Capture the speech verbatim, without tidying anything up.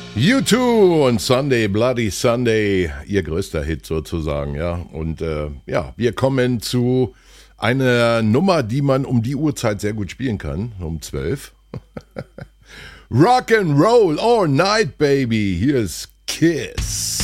U zwei und Sunday, Bloody Sunday, ihr größter Hit sozusagen, ja. Und äh, ja, wir kommen zu einer Nummer, die man um die Uhrzeit sehr gut spielen kann, um zwölf. Rock and Roll all night, baby. Hier ist Kiss.